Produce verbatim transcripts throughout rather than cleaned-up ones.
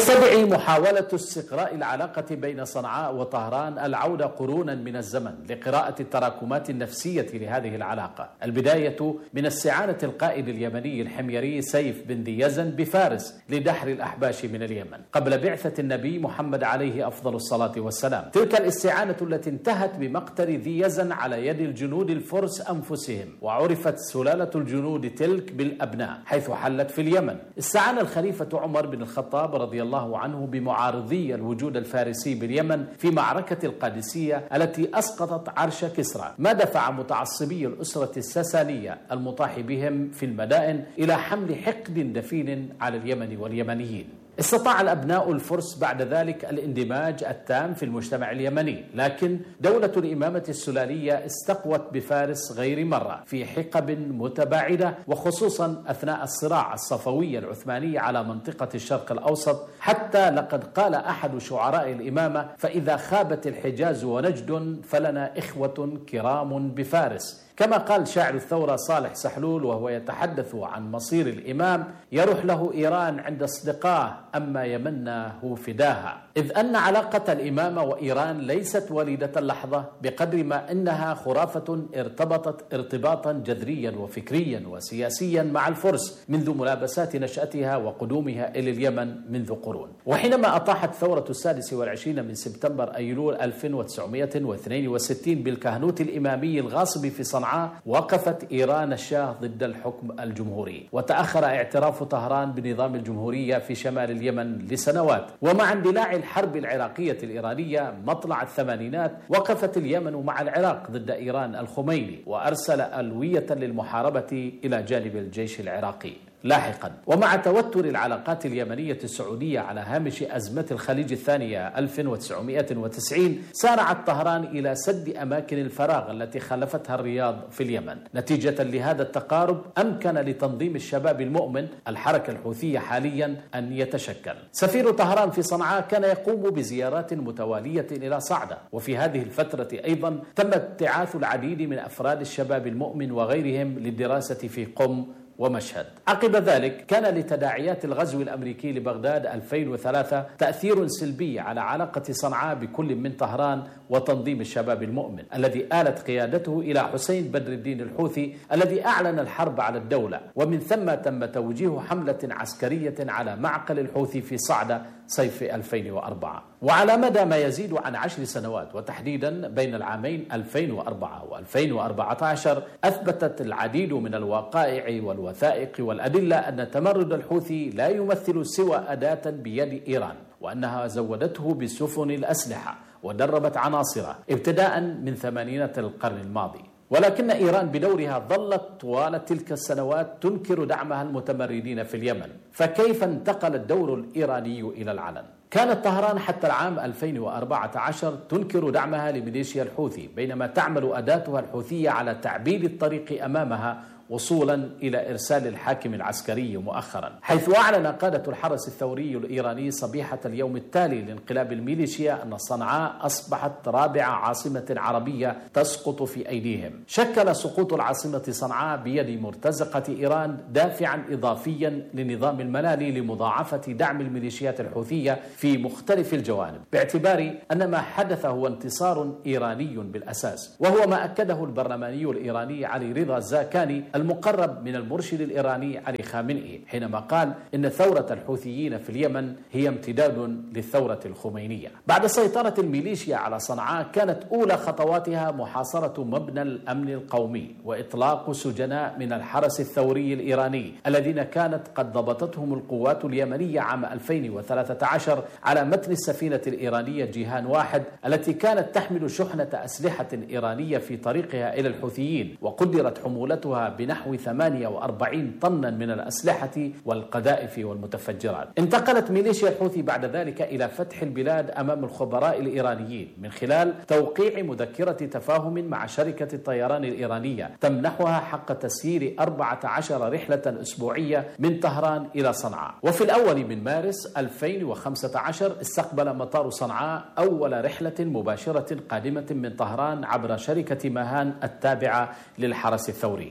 تستدعي محاولة استقراء العلاقة بين صنعاء وطهران العودة قرونا من الزمن لقراءة التراكمات النفسية لهذه العلاقة. البداية من استعانة القائد اليمني الحميري سيف بن ذي يزن بفارس لدحر الأحباش من اليمن قبل بعثة النبي محمد عليه أفضل الصلاة والسلام. تلك الاستعانة التي انتهت بمقتل ذي يزن على يد الجنود الفرس أنفسهم، وعرفت سلالة الجنود تلك بالأبناء حيث حلت في اليمن. استعان الخليفة عمر بن الخطاب رضي الله عنه بمعارضي الوجود الفارسي باليمن في معركة القادسية التي أسقطت عرش كسرى، ما دفع متعصبي الأسرة الساسانية المطاح بهم في المدائن إلى حمل حقد دفين على اليمن واليمنيين. استطاع الأبناء الفرس بعد ذلك الاندماج التام في المجتمع اليمني، لكن دولة الإمامة السلالية استقوت بفارس غير مرة في حقب متباعدة، وخصوصا أثناء الصراع الصفوي العثماني على منطقة الشرق الأوسط، حتى لقد قال أحد شعراء الإمامة: فإذا خابت الحجاز ونجد فلنا إخوة كرام بفارس. كما قال شاعر الثورة صالح سحلول وهو يتحدث عن مصير الإمام: يروح له إيران عند أصدقاه أما يمناه فداها. إذ أن علاقة الإمامة وإيران ليست وليدة اللحظة بقدر ما أنها خرافة ارتبطت ارتباطا جذريا وفكريا وسياسيا مع الفرس منذ ملابسات نشأتها وقدومها إلى اليمن منذ قرون. وحينما أطاحت ثورة السادس والعشرين من سبتمبر أيلول ألف وتسعمائة واثنين وستين بالكهنوت الإمامي الغاصب في صنعاء، وقفت إيران الشاه ضد الحكم الجمهوري، وتأخر اعتراف طهران بنظام الجمهورية في شمال اليمن لسنوات. ومع اندلاع الحرب العراقية الإيرانية مطلع الثمانينات، وقفت اليمن مع العراق ضد إيران الخميني، وأرسل ألوية للمحاربة إلى جانب الجيش العراقي. لاحقا، ومع توتر العلاقات اليمنية السعودية على هامش أزمة الخليج الثانية ألف وتسعمائة وتسعين، سارعت طهران إلى سد أماكن الفراغ التي خلفتها الرياض في اليمن. نتيجة لهذا التقارب أمكن لتنظيم الشباب المؤمن الحركة الحوثية حاليا أن يتشكل. سفير طهران في صنعاء كان يقوم بزيارات متوالية إلى صعدة، وفي هذه الفترة أيضا تم ابتعاث العديد من أفراد الشباب المؤمن وغيرهم للدراسة في قم ومشهد. عقب ذلك كان لتداعيات الغزو الأمريكي لبغداد ألفين وثلاثة تأثير سلبي على علاقة صنعاء بكل من طهران وتنظيم الشباب المؤمن الذي آلت قيادته إلى حسين بدر الدين الحوثي الذي أعلن الحرب على الدولة، ومن ثم تم توجيه حملة عسكرية على معقل الحوثي في صعدة صيف ألفين وأربعة. وعلى مدى ما يزيد عن عشر سنوات، وتحديدا بين العامين ألفين وأربعة وألفين وأربعة عشر، أثبتت العديد من الوقائع والوثائق والأدلة أن تمرد الحوثي لا يمثل سوى أداة بيد إيران، وأنها زودته بسفن الأسلحة ودربت عناصره ابتداء من ثمانينات القرن الماضي. ولكن إيران بدورها ظلت طوال تلك السنوات تنكر دعمها المتمردين في اليمن، فكيف انتقل الدور الإيراني إلى العلن؟ كانت طهران حتى العام ألفين وأربعة عشر تنكر دعمها لميليشيا الحوثي، بينما تعمل أداتها الحوثية على تعبيد الطريق أمامها وصولا إلى إرسال الحاكم العسكري مؤخرا، حيث أعلن قادة الحرس الثوري الإيراني صبيحة اليوم التالي لانقلاب الميليشيا أن صنعاء أصبحت رابع عاصمة عربية تسقط في أيديهم. شكل سقوط العاصمة صنعاء بيد مرتزقة إيران دافعا إضافيا لنظام الملالي لمضاعفة دعم الميليشيات الحوثية في مختلف الجوانب، باعتبار أن ما حدث هو انتصار إيراني بالأساس، وهو ما أكده البرلماني الإيراني علي رضا الزاكاني المقرب من المرشد الإيراني علي خامنئي، حينما قال إن ثورة الحوثيين في اليمن هي امتداد للثورة الخمينية. بعد سيطرة الميليشيا على صنعاء، كانت أولى خطواتها محاصرة مبنى الأمن القومي وإطلاق سجناء من الحرس الثوري الإيراني الذين كانت قد ضبطتهم القوات اليمنية عام ألفين وثلاثة عشر على متن السفينة الإيرانية جيهان واحد التي كانت تحمل شحنة أسلحة إيرانية في طريقها إلى الحوثيين، وقدرت حمولتها بنحو ثمانية وأربعين طنا من الأسلحة والقذائف والمتفجرات. انتقلت ميليشيا الحوثي بعد ذلك إلى فتح البلاد أمام الخبراء الإيرانيين من خلال توقيع مذكرة تفاهم مع شركة الطيران الإيرانية تمنحها حق تسيير أربعة عشر رحلة أسبوعية من طهران إلى صنعاء. وفي الأول من مارس ألفين وخمسة عشر استقبل مطار صنعاء أول رحلة مباشرة قادمة من طهران عبر شركة ماهان التابعة للحرس الثوري. من خلال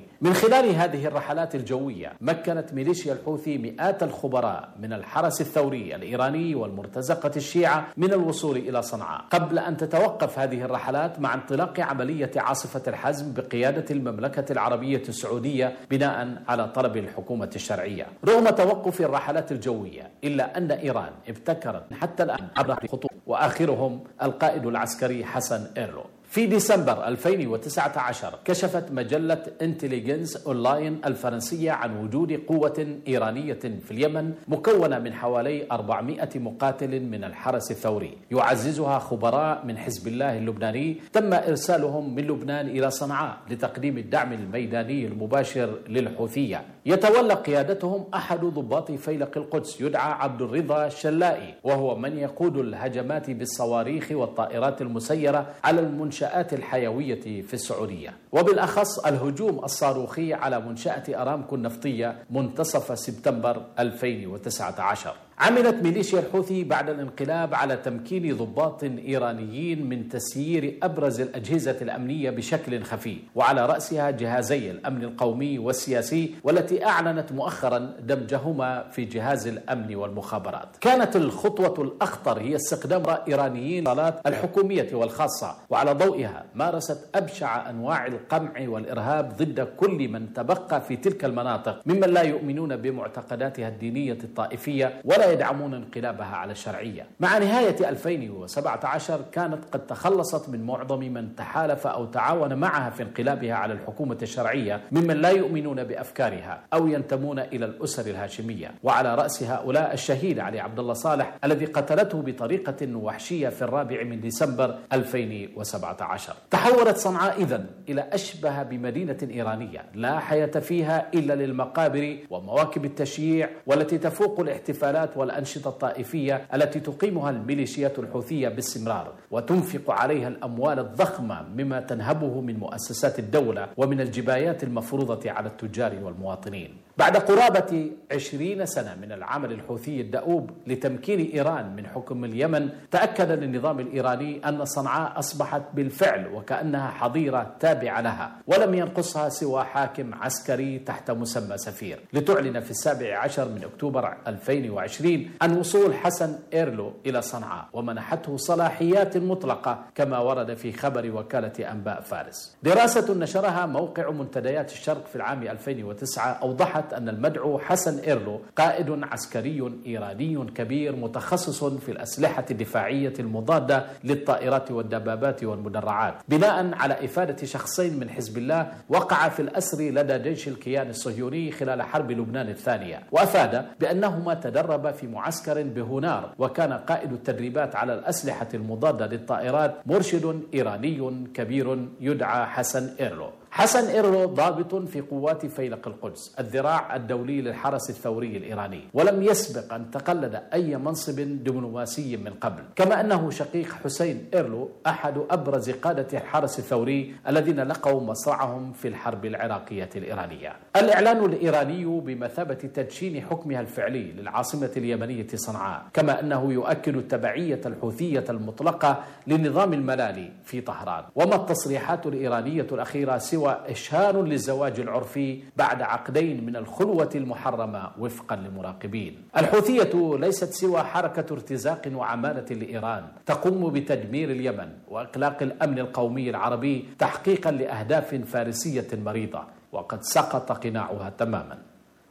خلال هذه الرحلات الجوية مكنت ميليشيا الحوثي مئات الخبراء من الحرس الثوري الإيراني والمرتزقة الشيعة من الوصول إلى صنعاء، قبل أن تتوقف هذه الرحلات مع انطلاق عملية عاصفة الحزم بقيادة المملكة العربية السعودية بناء على طلب الحكومة الشرعية. رغم توقف الرحلات الجوية إلا أن إيران ابتكرت حتى الآن عبر خطوط، وآخرهم القائد العسكري حسن إيرلو. في ديسمبر ألفين وتسعة عشر كشفت مجلة انتليجنس أونلاين الفرنسية عن وجود قوة إيرانية في اليمن مكونة من حوالي أربعمئة مقاتل من الحرس الثوري، يعززها خبراء من حزب الله اللبناني تم إرسالهم من لبنان إلى صنعاء لتقديم الدعم الميداني المباشر للحوثية. يتولى قيادتهم أحد ضباط فيلق القدس يدعى عبد الرضا الشلائي، وهو من يقود الهجمات بالصواريخ والطائرات المسيرة على المنشآت الحيوية في السعودية، وبالأخص الهجوم الصاروخي على منشأة أرامكو النفطية منتصف سبتمبر ألفين وتسعة عشر. عملت ميليشيا الحوثي بعد الانقلاب على تمكين ضباط إيرانيين من تسيير أبرز الأجهزة الأمنية بشكل خفي، وعلى رأسها جهازي الأمن القومي والسياسي، والتي أعلنت مؤخرا دمجهما في جهاز الأمن والمخابرات. كانت الخطوة الأخطر هي استخدام إيرانيين الصالات الحكومية والخاصة، وعلى ضوئها مارست أبشع أنواع القمع والإرهاب ضد كل من تبقى في تلك المناطق ممن لا يؤمنون بمعتقداتها الدينية الطائفية ولا يدعمون انقلابها على الشرعية. مع نهاية ألفين وسبعة عشر كانت قد تخلصت من معظم من تحالف أو تعاون معها في انقلابها على الحكومة الشرعية ممن لا يؤمنون بأفكارها أو ينتمون إلى الأسر الهاشمية، وعلى رأس هؤلاء الشهيد علي عبد الله صالح الذي قتلته بطريقة وحشية في الرابع من ديسمبر ألفين وسبعة عشر. تحولت صنعاء إذن إلى أشبه بمدينة إيرانية لا حياة فيها إلا للمقابر ومواكب التشييع، والتي تفوق الاحتفالات والأنشطة الطائفية التي تقيمها الميليشيات الحوثية باستمرار، وتنفق عليها الأموال الضخمة مما تنهبه من مؤسسات الدولة ومن الجبايات المفروضة على التجار والمواطنين. بعد قرابة عشرين سنة من العمل الحوثي الدؤوب لتمكين إيران من حكم اليمن، تأكد للنظام الإيراني أن صنعاء أصبحت بالفعل وكأنها حظيرة تابعة لها، ولم ينقصها سوى حاكم عسكري تحت مسمى سفير، لتعلن في السابع عشر من أكتوبر ألفين وعشرين عن وصول حسن إيرلو إلى صنعاء، ومنحته صلاحيات مطلقة كما ورد في خبر وكالة أنباء فارس. دراسة نشرها موقع منتديات الشرق في العام ألفين وتسعة أوضحت أن المدعو حسن إيرلو قائد عسكري إيراني كبير متخصص في الأسلحة الدفاعية المضادة للطائرات والدبابات والمدرعات، بناء على إفادة شخصين من حزب الله وقع في الأسر لدى جيش الكيان الصهيوني خلال حرب لبنان الثانية، وأفاد بأنهما تدرب في معسكر بهونار، وكان قائد التدريبات على الأسلحة المضادة للطائرات مرشد إيراني كبير يدعى حسن إيرلو. حسن إيرلو ضابط في قوات فيلق القدس، الذراع الدولي للحرس الثوري الإيراني، ولم يسبق أن تقلد أي منصب دبلوماسي من قبل، كما أنه شقيق حسين إيرلو أحد أبرز قادة الحرس الثوري الذين لقوا مصرعهم في الحرب العراقية الإيرانية. الإعلان الإيراني بمثابة تدشين حكمها الفعلي للعاصمة اليمنية صنعاء، كما أنه يؤكد التبعية الحوثية المطلقة لنظام الملالي في طهران. وما التصريحات الإيرانية الأخيرة سوى إشهار للزواج العرفي بعد عقدين من الخلوة المحرمة وفقا لمراقبين. الحوثية ليست سوى حركة ارتزاق وعمالة لإيران تقوم بتدمير اليمن وإقلاق الأمن القومي العربي تحقيقا لأهداف فارسية مريضة، وقد سقط قناعها تماما.